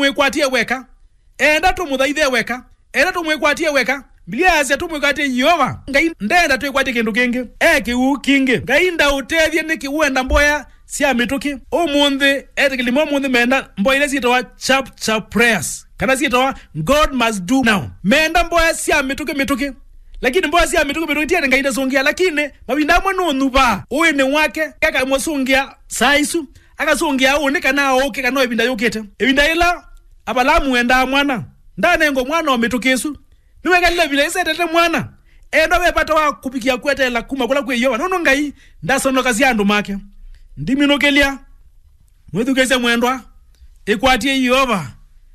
tumwikwatie weka enda tumuthaithe weka enda tumwikwatie weka Biblia asia tumwikwatie Yehova ngai ndenda twikwatie kindu kingi kiu kingi ngai ndautethie niki uenda mboya cia mituki umuthi etikilimo muthi menda mboya ile ciitwa chap prayers kana ciitwa God must do now menda mboya cia mituki lakini mboya cia mituki tiene ngai ndazungia lakini mawinda mwana nuba uine wake kaka mosungia saisu akasungia une kana oke kana ebinda yokete ebinda ila abalamu enda mwana ndane ngo mwana omitukisu niwe kalile vile isetete mwana endo bepata wa kupikia kwetela kuma kula kwe Yehova nono ngai ndasono kazi andu make ndiminokelia mwethukeze mwendwa ikwatie Yehova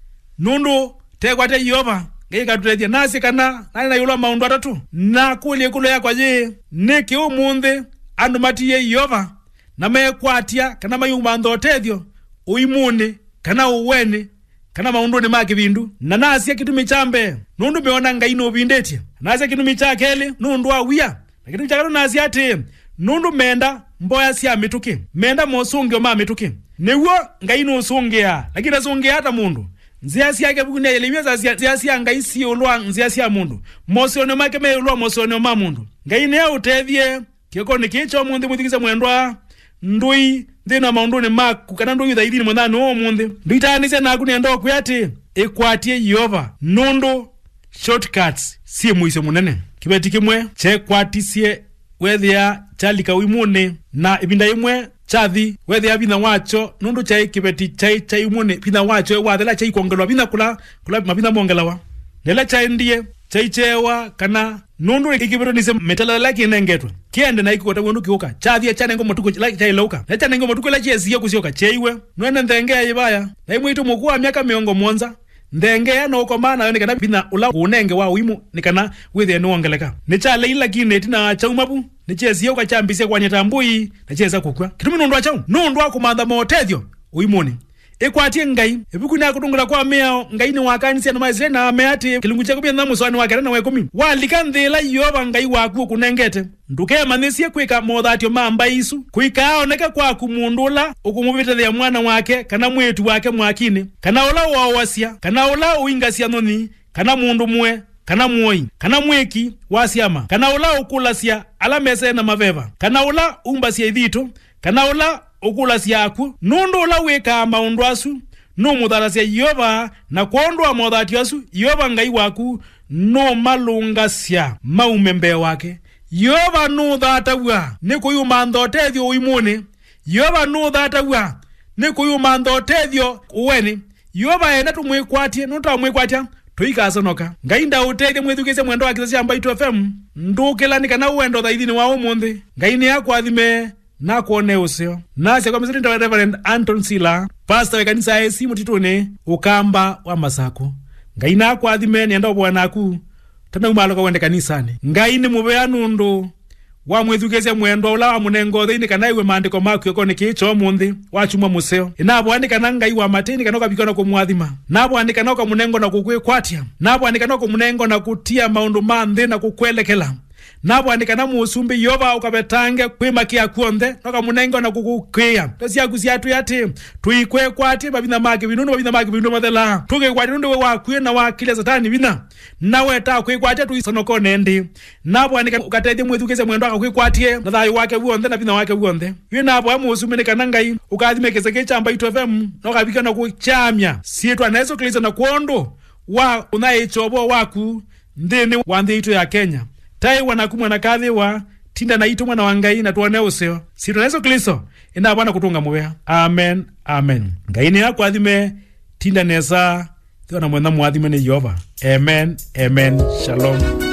nundu tekwatie Yehova ngai katutetia nasi kana nani na yulo maundu atatu na kulie kulo yakwa je niki umunthe andu matiye Yehova na mekwatia kana mayumba ndotethio uimuni kana uweni kana maundu ni make bindu na nasi kitumi chambe nundu meona ngai no bindetie nasi kitumi chakele nundu awia na kitumi chakalo nasi ati nundu menda mboya cia mituki menda mosungio ma mituki newo ngai no sungia lakini asungia hata mundu nzia cia ke bukune elemeza cia ngai si ulwa nzia cia mundu mosionyo make me ulwa mosionyo ma mundu ngai ne utethie kiko nikicho mundu muthikize mwendwa ndui ndina maundu ni maku kana ndui thaithini mwana no mundu nditanize na kuni ndo kuyati ikwatie Yehova nundu shortcuts si muise munene kibeti kimwe che kwatisie wethia chalika wimune na ibinda imwe chathi wethia bina wacho nundu chai kibeti chai imune bina wacho wathela chai kongelwa bina kula mabina mongelawa lela chai ndiye chai chewa kana nundu ikibiro nise metala laki nengetwa kiende na ikota wonu kiuka chathi chane ngo mutuko like chai lauka na chane ngo mutuko la chesia kusioka cheiwe nwene ndenge yibaya na imwitu mukua miaka miongo monza ndenge ya no komana yone kana bina ula unenge wa uimu nikana withe no ongeleka ni chale ila kine tina chaumabu ni chesia uka chambise kwa nyetambui na cheza kukwa kitumi nundu achau nundu akumanda motethio uimuni ikwatie ngai ebukuni akutungula kwa meo ngai ni wakanisi na maizre na ameati kilungu chako pia namu swani wake na wekumi walikandhela Yehova ngai waku kunengete nduke manesie kwika modhatio mamba isu kuika oneka kwa kumundula ukumubitethia mwana wake kana mwetu wake mwakini kana ola wawasia kana ola uingasia noni kana mundu mwe kana muoi kana mweki wasiama kana ola ukulasia ala mese na maveva kana ola umbasia idhito kana ola ukula siaku nundu la weka maundu asu no mutharasia Yehova na kuondwa mothati asu Yehova ngai waku no malungasia maumembe wake Yehova no thatagwa ni kuyuma ndotethio uimune Yehova no thatagwa ni kuyuma ndotethio uweni Yehova enda tumwikwatie nutamwikwatia tuikasonoka ngai ndautethie mwithukise mwendo wa Kisasa Mbaitu FM ndukila nikana uendo thaithini wa umuthi ngai ni akwathime na kuone usio nasi kwa mzuri Reverend Anton Sila pastor wa kanisa AC Mutitune ukamba wa Masako ngai na kwathime nienda bwana aku tana umaloka wende kanisani ngai ni mubea nundu wa mwithukese mwendo ula wa munengo thini kana iwe maandiko maku yoko nikicho munthi wachuma museo inabo andika na ngai wa mateni kana kabikana ko mwathima nabo andika na ko munengo na kukwekwatia nabo andika na ko munengo na kutia maundu manthi na kukwelekela nabo andika na musumbi Yehova ukabetange kwimakia kuonde noka munengo na kukukwia tosia kusiatu yati tuikwe kwati babina maki binunu mathela tuke kwati nundu wakwe na wakile satani bina nawe ta kwikwati tuisonoko nendi nabo andika ukatethie mwithukise mwendo akakwikwati na thayo wake buonde na bina wake buonde wi nabo amusumbi kana ngai ukathimekeze Kisasa Mbaitu FM noka bikana kuchamya sietwa na Yesu Kristo na kuondo wa unaichobo waku ndini wa nthi ya Kenya tai wanakumwa na kadhi wa tinda na itu mwana wangai na tuone useo sito Yesu Kristo ina bwana kutunga mubea amen amen ngaini yako adhime tinda nesa thiona mwenda mwathime ni Yehova amen amen shalom.